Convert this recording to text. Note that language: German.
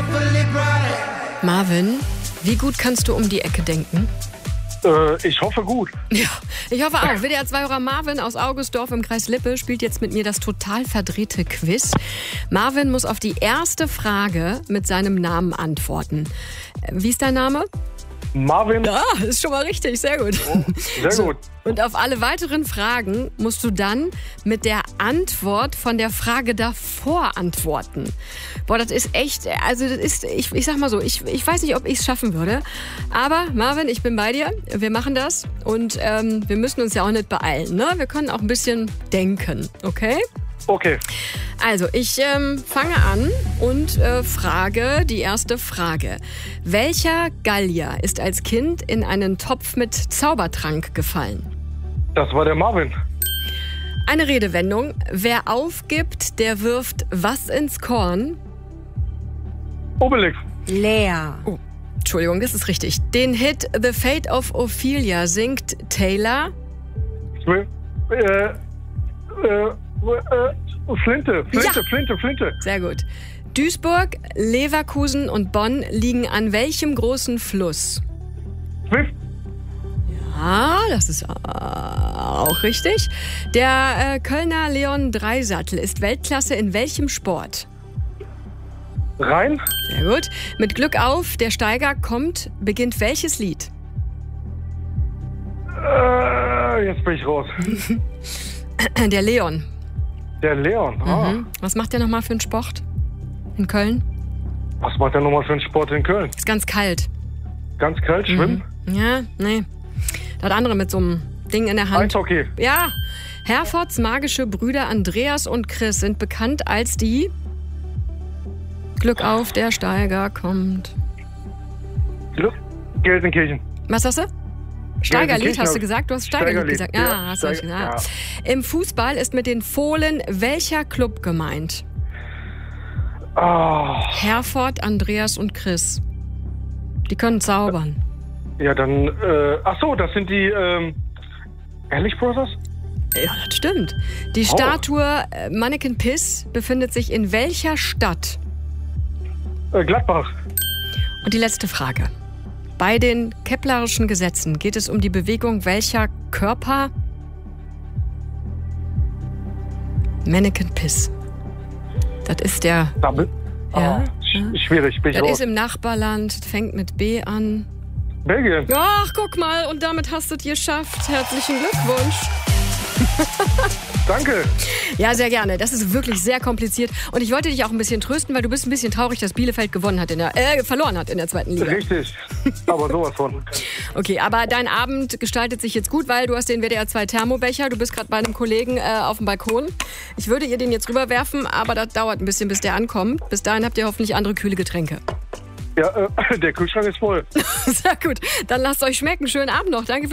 Marvin, wie gut kannst du um die Ecke denken? Ich hoffe gut. Ja, ich hoffe auch. WDR 2-Hörer Marvin aus Augustdorf im Kreis Lippe spielt jetzt mit mir das total verdrehte Quiz. Marvin muss auf die erste Frage mit seinem Namen antworten. Wie ist dein Name? Marvin. Ja, ist schon mal richtig. Sehr gut. Oh, sehr gut. Und auf alle weiteren Fragen musst du dann mit der Antwort von der Frage davor antworten. Boah, das ist echt, also das ist, ich sag mal so, ich weiß nicht, ob ich es schaffen würde. Aber Marvin, ich bin bei dir. Wir machen das. Und wir müssen uns ja auch nicht beeilen, ne? Wir können auch ein bisschen denken, okay? Okay. Also, ich fange an und frage die erste Frage. Welcher Gallier ist als Kind in einen Topf mit Zaubertrank gefallen? Das war der Marvin. Eine Redewendung. Wer aufgibt, der wirft was ins Korn? Obelix. Leer. Oh, Entschuldigung, das ist richtig. Den Hit The Fate of Ophelia singt Taylor. Flinte. Ja. Flinte. Sehr gut. Duisburg, Leverkusen und Bonn liegen an welchem großen Fluss? Swift. Ja, das ist auch richtig. Der Kölner Leon Dreisattel ist Weltklasse in welchem Sport? Rhein. Sehr gut. Mit Glück auf, der Steiger kommt, beginnt welches Lied? Jetzt bin ich raus. Der Leon. Der Leon. Was macht der nochmal für einen Sport in Köln? Was macht der nochmal für einen Sport in Köln? Ist ganz kalt. Ganz kalt, schwimmen? Ja, nee. Das andere mit so einem Ding in der Hand. Eishockey. Ja. Herfords magische Brüder Andreas und Chris sind bekannt als die... Glück auf, der Steiger kommt. Gelsenkirchen. Was hast du? Steigerlied, hast du gesagt? Du hast Steigerlied gesagt. Ja, Ja, hast du gesagt. Ja. Im Fußball ist mit den Fohlen welcher Club gemeint? Herford, Andreas und Chris. Die können zaubern. Ja, dann, ach so, das sind die, Ehrlich Brothers? Ja, das stimmt. Die Statue Manneken Pis befindet sich in welcher Stadt? Gladbach. Und die letzte Frage. Bei den Keplerischen Gesetzen geht es um die Bewegung welcher Körper? Manneken Pis. Das ist der... Double? Ja, Schwierig, bin ich das raus. ist im Nachbarland, fängt mit B an. Belgien. Ach, guck mal, und damit hast du es geschafft. Herzlichen Glückwunsch. Danke. Ja, sehr gerne. Das ist wirklich sehr kompliziert. Und ich wollte dich auch ein bisschen trösten, weil du bist ein bisschen traurig, dass Bielefeld verloren hat in der zweiten Liga. Richtig. Aber sowas von. Okay, aber dein Abend gestaltet sich jetzt gut, weil du hast den WDR 2 Thermobecher. Du bist gerade bei einem Kollegen auf dem Balkon. Ich würde ihr den jetzt rüberwerfen, aber das dauert ein bisschen, bis der ankommt. Bis dahin habt ihr hoffentlich andere kühle Getränke. Ja, der Kühlschrank ist voll. Sehr gut. Dann lasst euch schmecken. Schönen Abend noch. Danke für